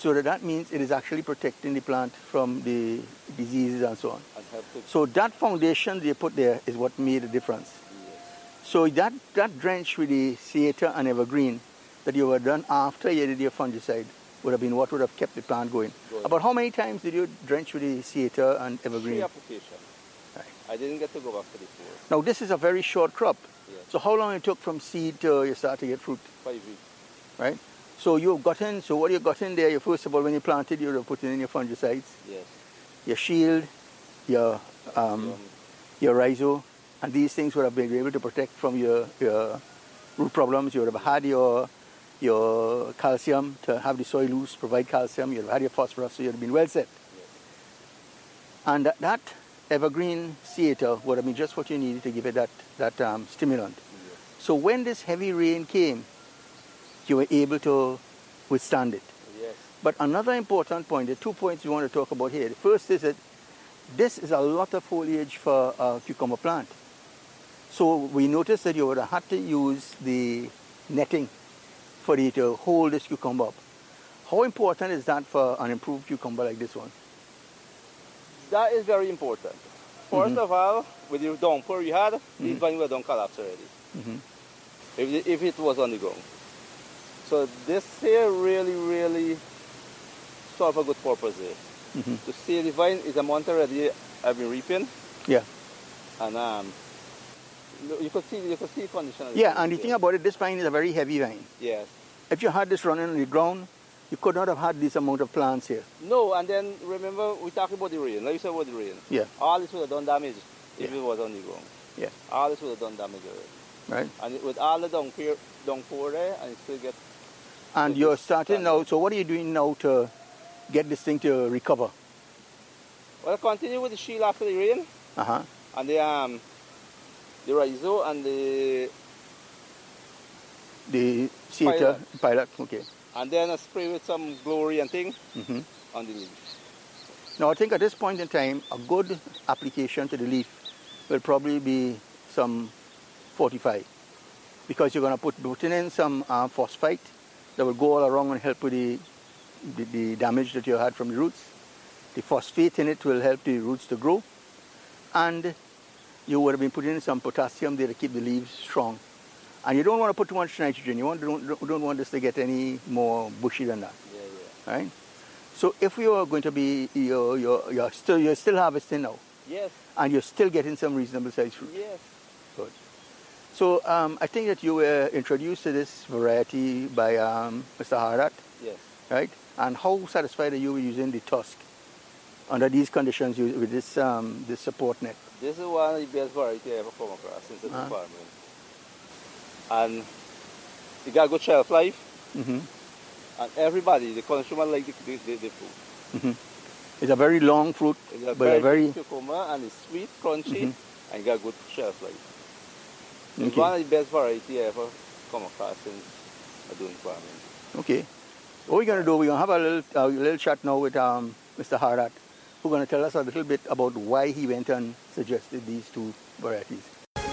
So that means it is actually protecting the plant from the diseases and so on. So that foundation they put there is what made a difference. Yes. So that drench with the Seater and Evergreen that you were done after you did your fungicide would have been what would have kept the plant going. About how many times did you drench with the Seater and Evergreen? 3 applications. Right. I didn't get to go back to the 4. Now this is a very short crop. Yes. So how long it took from seed to you start to get fruit? 5 weeks. Right? So you've got in, so what you got in there, you first of all when you planted, you would have put in your fungicides, Yes. your shield, your rhizo, and these things would have been able to protect from your root problems. You would have had your calcium to have the soil loose, provide calcium. You would have had your phosphorus, so you would have been well set. Yes. And that Evergreen Seater would have been just what you needed to give it that stimulant. Yes. So when this heavy rain came, you were able to withstand it. Yes. But another important point, there are 2 points we want to talk about here. The first is that this is a lot of foliage for a cucumber plant. So we noticed that you would have had to use the netting for it to hold this cucumber up. How important is that for an improved cucumber like this one? That is very important. First of all, with the downpour you had, these vines were down collapse already. If it was on the ground. So this here really serve a good purpose here. To see the vine is a month already I've been reaping. Yeah. And you could see the condition of Yeah, and the thing about it, this vine is a very heavy vine. Yes. If you had this running on the ground, you could not have had this amount of plants here. No, and then remember we talked about the rain. Like you said about the rain. Yeah. All this would have done damage if it was on the ground. Yeah. All this would have done damage already. Right. And with all the downpour there, and you still get. And you're starting now, so what are you doing now to get this thing to recover? Well, continue with the shield after the rain. And the rhizo and the Seater pilot, okay. And then I spray with some glory and thing on the leaf. Now I think at this point in time, a good application to the leaf will probably be some 45, because you're going to put in some phosphite that will go all around and help with the damage that you had from the roots. The phosphate in it will help the roots to grow, and you would have been putting in some potassium there to keep the leaves strong. And you don't want to put too much nitrogen. You don't want this to get any more bushy than that. Yeah. Right? So if you are going to be, you're still harvesting now. Yes. And you're still getting some reasonable sized fruit. Yes. Good. So I think that you were introduced to this variety by Mr. Hardat. Yes. Right? And how satisfied are you with using the tusk under these conditions with this this support net? This is one of the best variety I ever come across since I've been farming. And it got good shelf life. And everybody, the consumer, like the fruit. It's a very long fruit, it's a but very cucumber, and it's sweet, crunchy, and got good shelf life. It's one of the best variety I ever come across since I'm doing farming. Okay. What we're going to do, we're going to have a little chat now with Mr. Hardat, who's going to tell us a little bit about why he went and suggested these two varieties.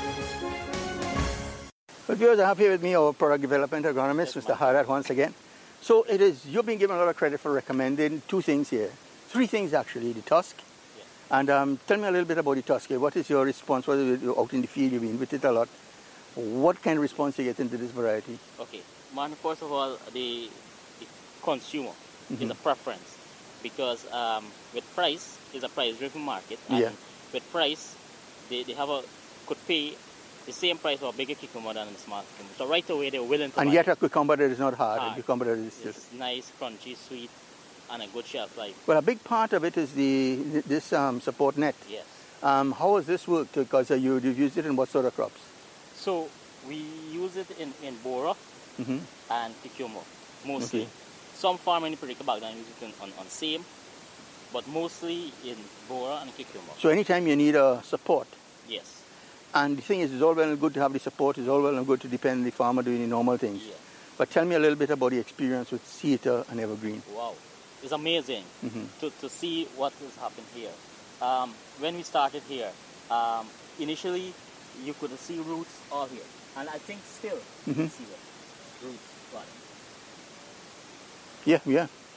Well, viewers, I have here with me our product development agronomist, Mr. Hardat, once again. So you've been given a lot of credit for recommending 2 things here. 3 things actually, the tusk. And tell me a little bit about the tusk here. What is your response? What is it, out in the field, you've been with it a lot. What kind of response you get into this variety? Okay, man, first of all, the consumer is a preference, because with price, it's a price-driven market. And with price, they could pay the same price for a bigger cucumber than a small cucumber. So right away, they're willing to And buy yet a cucumber that is not hard. A cucumber that is it's nice, crunchy, sweet, and a good shelf life. Well, a big part of it is this support net. Yes. How has this worked? Because you've used it in what sort of crops? So we use it in Bora and cucumber, mostly. Okay. Some farming in Perica Baghdad use it on same, but mostly in Bora and cucumber. So anytime you need a support. Yes. And the thing is, it's all well and good to have the support. It's all well and good to depend on the farmer doing the normal things. Yeah. But tell me a little bit about the experience with Seater and Evergreen. Wow. It's amazing to see what has happened here. When we started here, initially you could see roots all here. And I think still you can see it. Roots. Yeah.